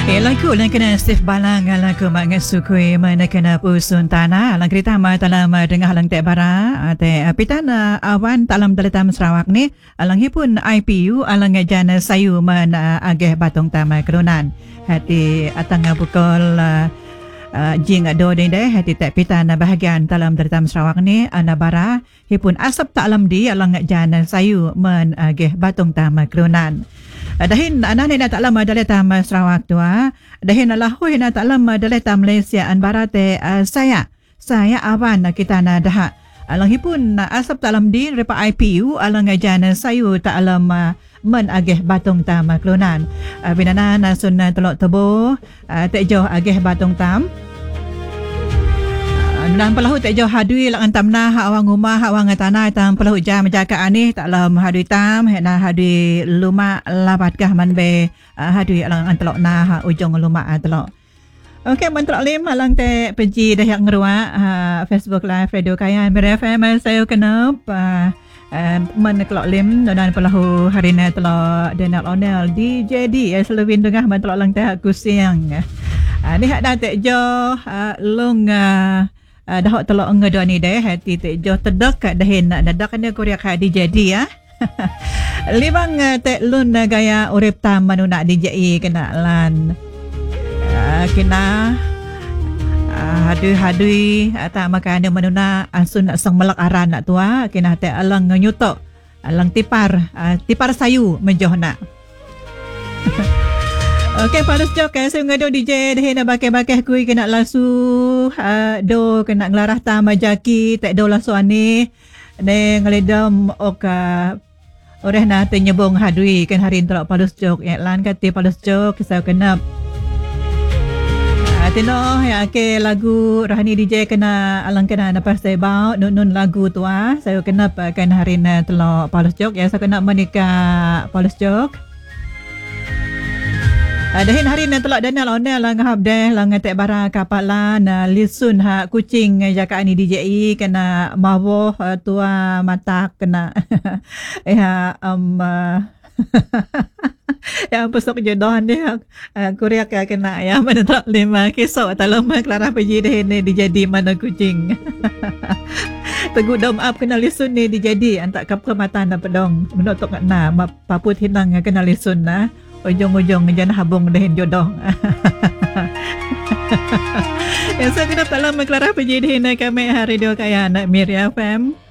Lagu lang kena Steve Balang lagu mak sukui mana kena pusun tanah lang kereta ma dalam dengar lang te bara te pitana awan dalam daletam Sarawak ni alang hipun IPU alang jana sayu man ageh batong tama kerunan hati atang bukol jing do deh hati te pitana bahagian dalam daletam Sarawak ni anabara hipun asap tak alam di alang jana sayu man ageh batong tama kerunan. Dahin anak na tak lama daletam Sarawak tu dahin alahoy na tak lama daletam Malaysia an barate saya awan kita na dah alang hipun asap tak alam din repa IPU alang ngajan sayu tak alam men ageh batong tam kelunan binana na sun telok tebo tek jauh ageh batong tam dan pelahu tak jauh hadui lang tamna awang rumah awang tanah tam pelahu jam jaga ani tak lam hadui tam hena hadui luma labat kah man be hadui lang antelok na ujung luma telok. Okey mantrok lim alang te peji dah yang ngerua Facebook live radio kaya Mira FM saya kenap man kelok lim dan pelahu hari ni telok Daniel Onel DJD selewin tengah mantrok lang te aku siang ni hak dah te jauh long dah telok ngado ni deh hati te jo tedok dahin dadak ni Korea ka dijadi ya libang te lun gaya urip tam manuna DJI kena lan kena hadui tak makan manuna asun sang melak aran nak tua kena te alang nyutok alang tipar sayu menjohna. Okey palus jok saya ngado DJ dah nak bakai kui kena lasu do kena ngelarah ta majaki tak do lasu ani ne ngeledam oka oreh na tenyebong hadui kan hari telok palus jok lan kate palus jok saya kenap tino ya ke lagu Rahani DJ kena alang kena napa saya bau nun lagu tua saya kenap kan hari na telok palus jok ya saya kenap menikah palus jok. Dahin hari ni telok Daniel Onel lang ngahap deh lang ngetek bara kapalan lisun ha kucing jaka ni DJI kena mawoh tua mata kena yang pusok jodoh ni Korea kena ya mana tak lima kisah tak lama Clara pergi deh ni dijadi mana kucing teguh dom up kena lisun ni dijadi antak kap ke mata na pedong menutuk na paput hinang kena lisun na ujung-ujung jangan habung dahin jodoh. Yang saya kena tak lama Clara pergi dahin kami hari dua kaya anak Mira FM.